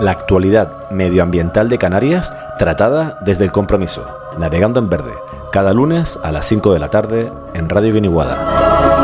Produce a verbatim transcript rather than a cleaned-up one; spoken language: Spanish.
la actualidad medioambiental de Canarias tratada desde el compromiso. Navegando en Verde, cada lunes a las cinco de la tarde en Radio Guiniguada.